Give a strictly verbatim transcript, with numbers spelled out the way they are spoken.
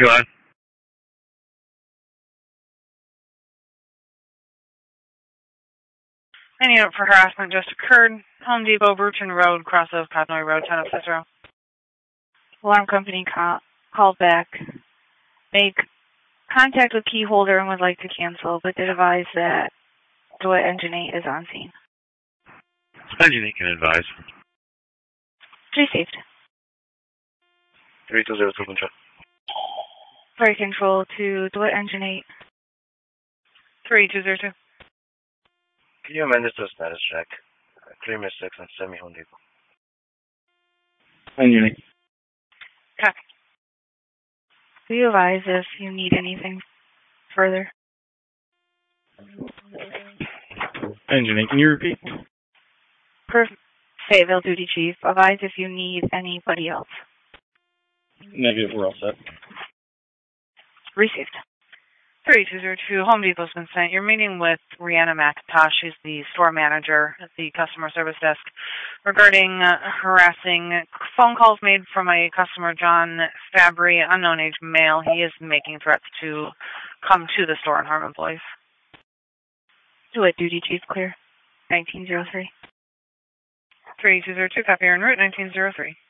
Go ahead. Any note for harassment just occurred. Home Depot, Bruton Road, cross of Cotnoy Road, ten of Cicero. Alarm company call, called back. Make contact with key holder and would like to cancel, but did advise that DeWitt Engine eight is on scene. Engine eight can advise. Received. three two zero two, control. Flight control to DeWitt Engine eight. three two zero two. Can you amend this to a status check? Clear Miss six on Semi Home Depot. Engine eight. Copy. Do you advise if you need anything further? Engine eight, can you repeat? Per Fayetteville Duty Chief, advise if you need anybody else. Negative, we're all set. Received. three two zero two, Home Depot's been sent. You're meeting with Rihanna McIntosh, who's the store manager at the customer service desk, regarding uh, harassing phone calls made from a customer, John Fabry, unknown age male. He is making threats to come to the store and harm employees. Do it, Duty Chief, clear. nineteen oh three. three two zero two, copy en route, nineteen oh three.